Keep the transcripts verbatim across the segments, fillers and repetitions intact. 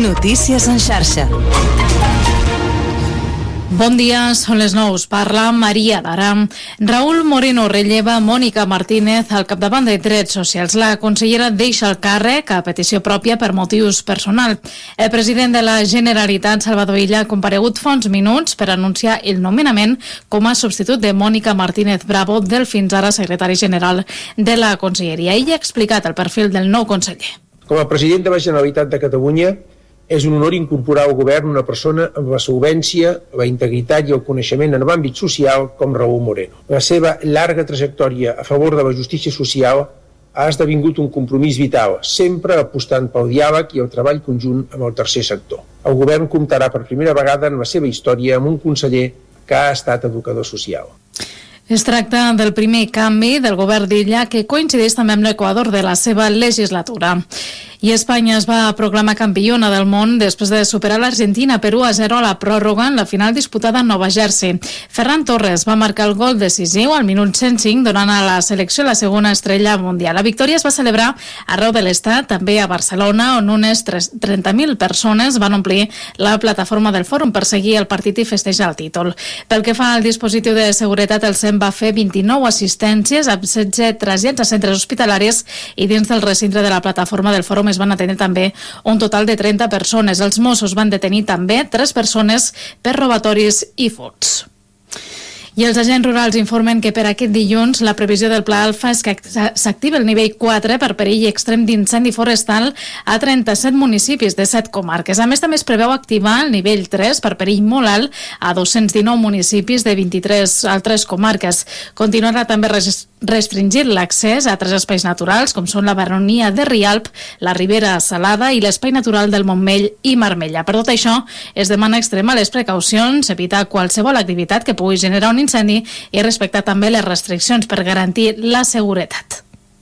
Notícies en xarxa. Bon dia, són les nou. Parla Maria Dara. Raúl Moreno relleva Mònica Martínez al capdavant de Drets Socials. La consellera deixa el càrrec a petició pròpia per motius personal. El president de la Generalitat, Salvador Illa, ha comparegut fa uns minuts per anunciar el nomenament com a substitut de Mònica Martínez Bravo, del fins ara secretari general de la Conselleria. Ella ha explicat el perfil del nou conseller. Com a president de la Generalitat de Catalunya, és un honor incorporar al govern una persona amb la solvència, la integritat i el coneixement en l'àmbit social com Raúl Moreno. La seva llarga trajectòria a favor de la justícia social ha esdevingut un compromís vital, sempre apostant pel diàleg i el treball conjunt amb el tercer sector. El govern comptarà per primera vegada en la seva història amb un conseller que ha estat educador social. Es tracta del primer canvi del govern d'Illa, que coincideix també amb l'equador de la seva legislatura. I Espanya es va proclamar campiona del món després de superar l'Argentina per u a zero a la pròrroga en la final disputada a Nova Jersey. Ferran Torres va marcar el gol decisiu al minut cent cinc, donant a la selecció la segona estrella mundial. La victòria es va celebrar arreu de l'estat, també a Barcelona, on unes trenta mil persones van omplir la plataforma del fòrum per seguir el partit i festejar el títol. Pel que fa al dispositiu de seguretat, el SEM va fer vint-i-nou assistències amb setze trasllats a centres hospitalaris i dins del recinte de la plataforma del fòrum es van atendre també un total de trenta persones. Els Mossos van detenir també tres persones per robatoris i furts. I els agents rurals informen que per aquest dilluns la previsió del Pla Alfa és que s'activa el nivell quatre per perill extrem d'incendi forestal a trenta-set municipis de set comarques. A més, també es preveu activar el nivell tres per perill molt alt a dos-cents dinou municipis de vint-i-tres altres comarques. Continuarà també restringir l'accés a tres espais naturals, com són la baronia de Rialp, la Ribera Salada i l'espai natural del Montmell i Marbella. Per tot això, es demana extremar les precaucions, evitar qualsevol activitat que pugui generar un incendi i respectar també les restriccions per garantir la seguretat.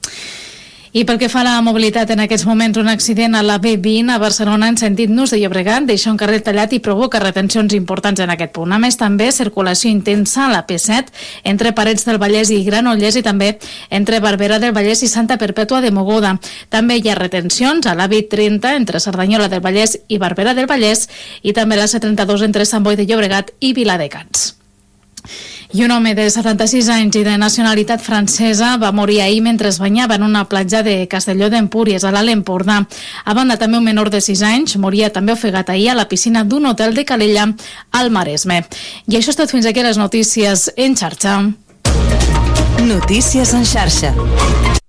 I pel que fa a la mobilitat, en aquests moments un accident a la B vint a Barcelona en sentit Nus de Llobregat deixa un carril tallat i provoca retencions importants en aquest punt. A més, també circulació intensa a la P set entre Parets del Vallès i Granollers i també entre Barberà del Vallès i Santa Perpètua de Mogoda. També hi ha retencions a la B trenta entre Cerdanyola del Vallès i Barberà del Vallès i també la C trenta-dos entre Sant Boi de Llobregat i Viladecans. I un home de setanta-sis anys i de nacionalitat francesa va morir ahir mentre es banyava en una platja de Castelló d'Empúries, a l'Alt Empordà. A banda, també un menor de sis anys moria també ofegat ahir a la piscina d'un hotel de Calella, al Maresme. I això és tot fins aquí les notícies en xarxa. Notícies en xarxa.